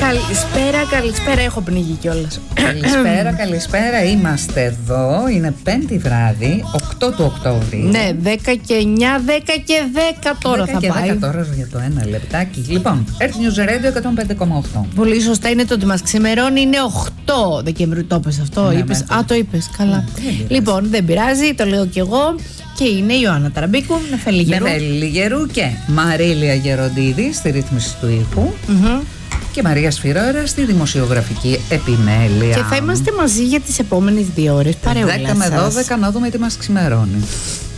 Καλησπέρα, έχω πνίγει κιόλας. Καλησπέρα, είμαστε εδώ. Είναι 5η βράδυ, 8 του Οκτώβρη. Ναι, 10 και 9, 10 και 10 τώρα 10 θα και πάει. 10 τώρα για το ένα λεπτάκι. Λοιπόν, Earth News Radio 105,8. Πολύ σωστά είναι το ότι μας ξημερώνει. Είναι 8 Δεκεμβρίου. Το είπες αυτό, είπες. Α, το είπες, καλά. Λοιπόν, δεν πειράζει, το λέω κι εγώ. Και είναι η Ιωάννα Ταραμπίκου, Νεφέλη Γερού και Μαρίλια Γεροντίδη στη ρύθμιση του ήχου. Και Μαρία Σφυρόερα στη δημοσιογραφική επιμέλεια. Και θα είμαστε μαζί για τις επόμενες 2 ώρες παρεούλα. 10 με 12 να δούμε τι μας ξημερώνει.